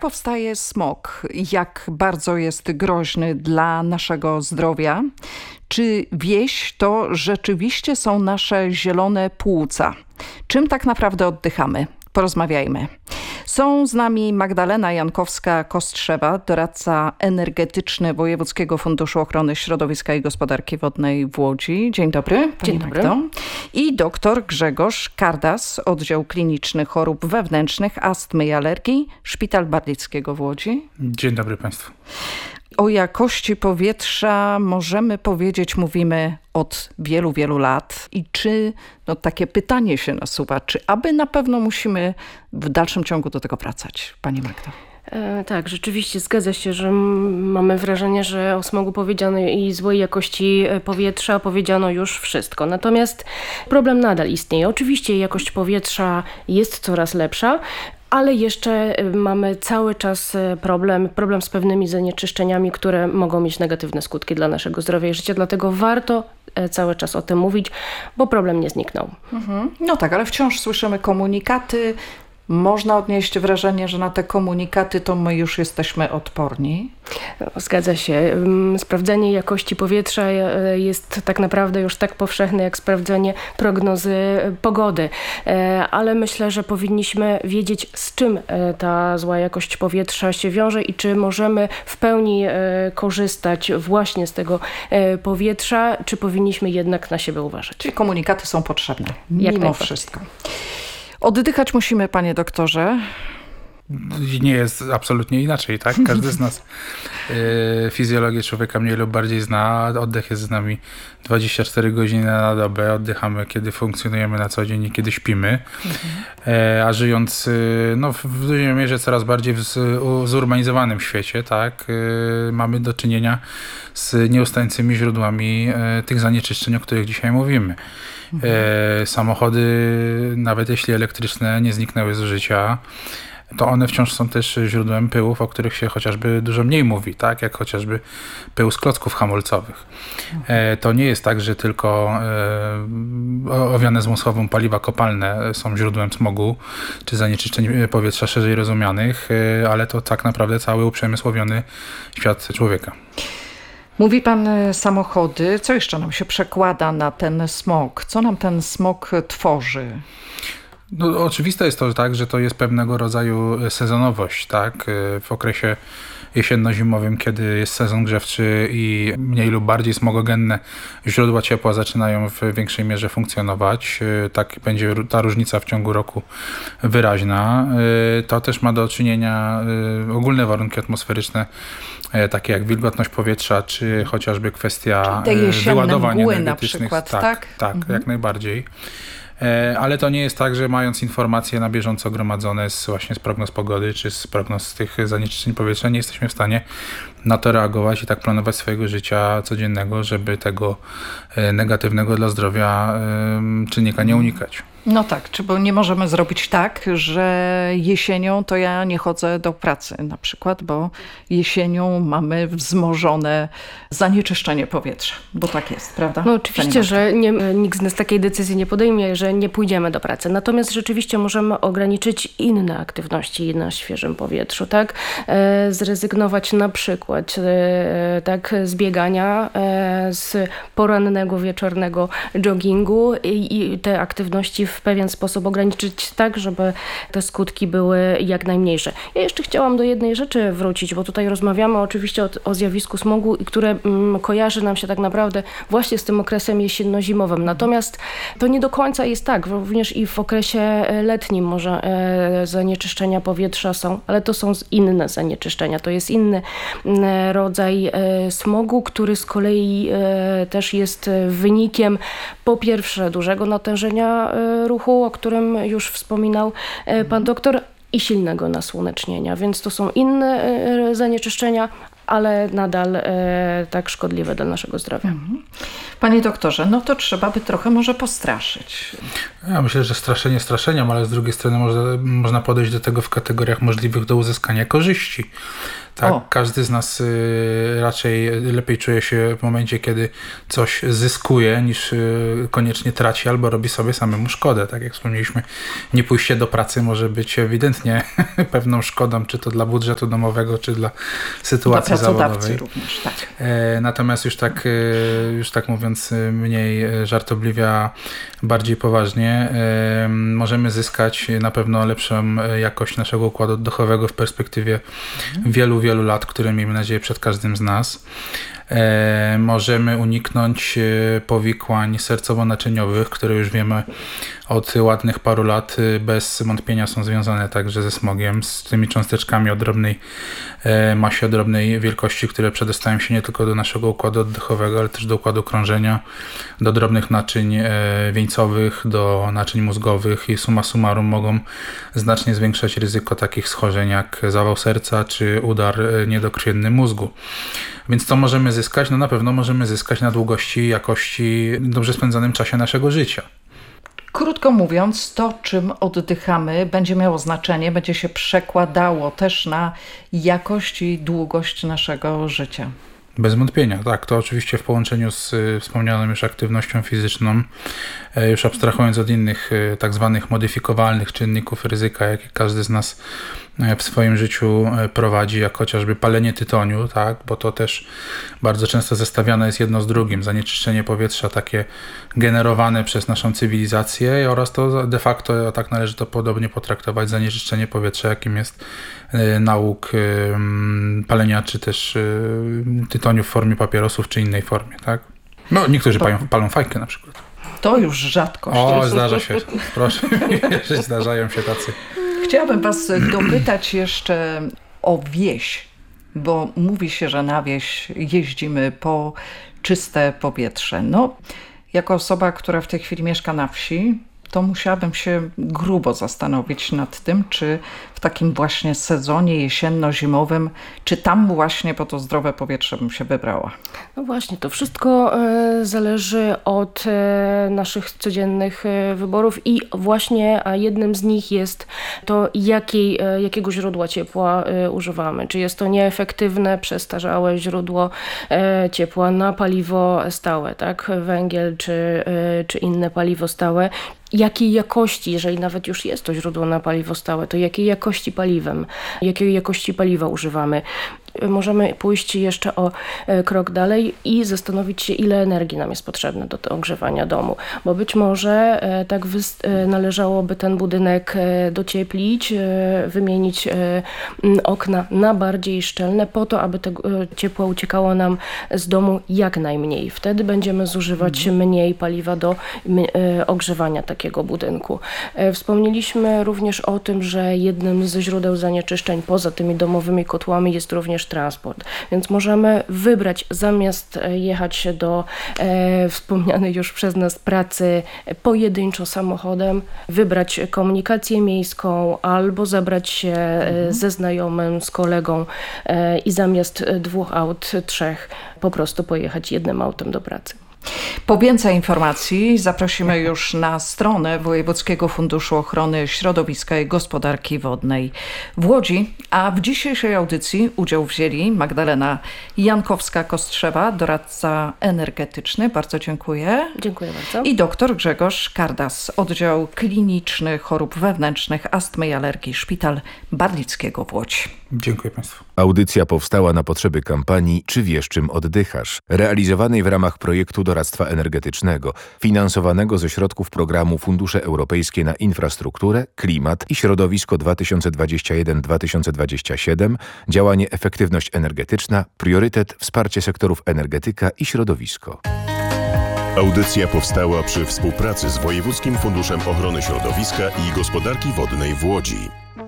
powstaje smog? Jak bardzo jest groźny dla naszego zdrowia? Czy wieś to rzeczywiście są nasze zielone płuca? Czym tak naprawdę oddychamy? Porozmawiajmy. Są z nami Magdalena Jankowska-Kostrzewa, doradca energetyczny Wojewódzkiego Funduszu Ochrony Środowiska i Gospodarki Wodnej w Łodzi. Dzień dobry. Dzień dobry. Magdo. I doktor Grzegorz Kardas, Oddział Kliniczny Chorób Wewnętrznych, Astmy i Alergii, Szpital Barlickiego w Łodzi. Dzień dobry Państwu. O jakości powietrza możemy powiedzieć, mówimy od wielu, wielu lat. I czy, takie pytanie się nasuwa, czy aby na pewno musimy w dalszym ciągu do tego wracać, Pani Magdo? Tak, rzeczywiście zgadza się, że mamy wrażenie, że o smogu powiedziano i złej jakości powietrza powiedziano już wszystko. Natomiast problem nadal istnieje. Oczywiście jakość powietrza jest coraz lepsza, ale jeszcze mamy cały czas problem z pewnymi zanieczyszczeniami, które mogą mieć negatywne skutki dla naszego zdrowia i życia. Dlatego warto cały czas o tym mówić, bo problem nie zniknął. No tak, ale wciąż słyszymy komunikaty. Można odnieść wrażenie, że na te komunikaty to my już jesteśmy odporni. Zgadza się. Sprawdzenie jakości powietrza jest tak naprawdę już tak powszechne jak sprawdzenie prognozy pogody. Ale myślę, że powinniśmy wiedzieć, z czym ta zła jakość powietrza się wiąże i czy możemy w pełni korzystać właśnie z tego powietrza, czy powinniśmy jednak na siebie uważać. Czyli komunikaty są potrzebne, mimo wszystko. Oddychać musimy, panie doktorze. Nie jest absolutnie inaczej, tak? Każdy z nas fizjologię człowieka mniej lub bardziej zna. Oddech jest z nami 24 godziny na dobę. Oddychamy, kiedy funkcjonujemy na co dzień i kiedy śpimy. A żyjąc w dużej mierze coraz bardziej w zurbanizowanym świecie, tak? Mamy do czynienia z nieustającymi źródłami tych zanieczyszczeń, o których dzisiaj mówimy. Samochody, nawet jeśli elektryczne, nie zniknęły z życia, to one wciąż są też źródłem pyłów, o których się chociażby dużo mniej mówi, tak? Jak chociażby pył z klocków hamulcowych. To nie jest tak, że tylko owiane zmysłową paliwa kopalne są źródłem smogu czy zanieczyszczeń powietrza szerzej rozumianych, ale to tak naprawdę cały uprzemysłowiony świat człowieka. Mówi pan samochody. Co jeszcze nam się przekłada na ten smog? Co nam ten smog tworzy? Oczywiste jest to, tak, że to jest pewnego rodzaju sezonowość, tak? W okresie jesienno-zimowym, kiedy jest sezon grzewczy i mniej lub bardziej smogogenne źródła ciepła zaczynają w większej mierze funkcjonować. Tak będzie ta różnica w ciągu roku wyraźna. To też ma do czynienia ogólne warunki atmosferyczne, takie jak wilgotność powietrza, czy chociażby kwestia wyładowań energetycznych. Na przykład, tak, jak najbardziej. Ale to nie jest tak, że mając informacje na bieżąco gromadzone właśnie z prognoz pogody, czy z prognoz tych zanieczyszczeń powietrza, nie jesteśmy w stanie na to reagować i tak planować swojego życia codziennego, żeby tego negatywnego dla zdrowia czynnika nie unikać. No tak, bo nie możemy zrobić tak, że jesienią to ja nie chodzę do pracy na przykład, bo jesienią mamy wzmożone zanieczyszczenie powietrza, bo tak jest, prawda? No oczywiście, że nikt z nas takiej decyzji nie podejmie, że nie pójdziemy do pracy. Natomiast rzeczywiście możemy ograniczyć inne aktywności na świeżym powietrzu, tak? Zrezygnować na przykład z biegania, z porannego, wieczornego joggingu i te aktywności w pewien sposób ograniczyć tak, żeby te skutki były jak najmniejsze. Ja jeszcze chciałam do jednej rzeczy wrócić, bo tutaj rozmawiamy oczywiście o zjawisku smogu, które kojarzy nam się tak naprawdę właśnie z tym okresem jesienno-zimowym. Natomiast to nie do końca jest tak. Również i w okresie letnim może zanieczyszczenia powietrza są, ale to są inne zanieczyszczenia. To jest inny rodzaj smogu, który z kolei też jest wynikiem po pierwsze dużego natężenia ruchu, o którym już wspominał pan doktor, i silnego nasłonecznienia. Więc to są inne zanieczyszczenia, ale nadal tak szkodliwe dla naszego zdrowia. Panie doktorze, no to trzeba by trochę może postraszyć. Ja myślę, że straszenie straszeniem, ale z drugiej strony można podejść do tego w kategoriach możliwych do uzyskania korzyści. Tak? Każdy z nas raczej lepiej czuje się w momencie, kiedy coś zyskuje, niż koniecznie traci albo robi sobie samemu szkodę. Tak jak wspomnieliśmy, nie pójście do pracy może być ewidentnie pewną szkodą, czy to dla budżetu domowego, czy dla sytuacji zawodowej. Również, tak. Natomiast już tak mówiąc mniej żartobliwie, a bardziej poważnie, możemy zyskać na pewno lepszą jakość naszego układu oddechowego w perspektywie wielu lat, które miejmy nadzieję przed każdym z nas. Możemy uniknąć powikłań sercowo-naczyniowych, które już wiemy od ładnych paru lat bez wątpienia są związane także ze smogiem, z tymi cząsteczkami o drobnej masie, o drobnej wielkości, które przedostają się nie tylko do naszego układu oddechowego, ale też do układu krążenia, do drobnych naczyń wieńcowych, do naczyń mózgowych i summa summarum mogą znacznie zwiększać ryzyko takich schorzeń jak zawał serca czy udar niedokrwienny mózgu. Więc co możemy zyskać? No na pewno możemy zyskać na długości i jakości, dobrze spędzonym czasie naszego życia. Krótko mówiąc, to czym oddychamy będzie miało znaczenie, będzie się przekładało też na jakość i długość naszego życia. Bez wątpienia, tak. To oczywiście w połączeniu z wspomnianą już aktywnością fizyczną, już abstrahując od innych tak zwanych modyfikowalnych czynników ryzyka, jakie każdy z nas w swoim życiu prowadzi, jak chociażby palenie tytoniu, tak, bo to też bardzo często zestawiane jest jedno z drugim, zanieczyszczenie powietrza takie generowane przez naszą cywilizację oraz to de facto, tak należy to podobnie potraktować, zanieczyszczenie powietrza, jakim jest nałóg palenia czy też tytoniu w formie papierosów czy innej formie, tak. No, niektórzy palą fajkę na przykład. To już rzadkość. O, zdarza się. Proszę mi wierzyć, zdarzają się tacy. Chciałabym was dopytać jeszcze o wieś, bo mówi się, że na wieś jeździmy po czyste powietrze. No, jako osoba, która w tej chwili mieszka na wsi, to musiałabym się grubo zastanowić nad tym, czy w takim właśnie sezonie jesienno-zimowym, czy tam właśnie po to zdrowe powietrze bym się wybrała. No właśnie, to wszystko zależy od naszych codziennych wyborów i właśnie a jednym z nich jest to, jakiego źródła ciepła używamy. Czy jest to nieefektywne, przestarzałe źródło ciepła na paliwo stałe, tak? Węgiel czy inne paliwo stałe. Jakiej jakości, jeżeli nawet już jest to źródło na paliwo stałe, to jakiej jakości paliwa używamy. Możemy pójść jeszcze o krok dalej i zastanowić się, ile energii nam jest potrzebne do ogrzewania domu, bo być może tak należałoby ten budynek docieplić, wymienić okna na bardziej szczelne po to, aby tego ciepła uciekało nam z domu jak najmniej. Wtedy będziemy zużywać mniej paliwa do ogrzewania takiego budynku. Wspomnieliśmy również o tym, że jednym ze źródeł zanieczyszczeń poza tymi domowymi kotłami jest również transport. Więc możemy wybrać, zamiast jechać się do wspomnianej już przez nas pracy pojedynczo samochodem, wybrać komunikację miejską albo zabrać się ze znajomym, z kolegą i zamiast 2 aut, 3 po prostu pojechać jednym autem do pracy. Po więcej informacji zaprosimy już na stronę Wojewódzkiego Funduszu Ochrony Środowiska i Gospodarki Wodnej w Łodzi, a w dzisiejszej audycji udział wzięli Magdalena Jankowska-Kostrzewa, doradca energetyczny. Bardzo dziękuję. Dziękuję bardzo. I dr Grzegorz Kardas, Oddział Kliniczny Chorób Wewnętrznych, Astmy i Alergii, Szpital Barlickiego w Łodzi. Dziękuję Państwu. Audycja powstała na potrzeby kampanii Czy wiesz, czym oddychasz? Realizowanej w ramach projektu doradztwa energetycznego, finansowanego ze środków programu Fundusze Europejskie na Infrastrukturę, Klimat i Środowisko 2021-2027, działanie Efektywność energetyczna, priorytet wsparcie sektorów energetyka i środowisko. Audycja powstała przy współpracy z Wojewódzkim Funduszem Ochrony Środowiska i Gospodarki Wodnej w Łodzi.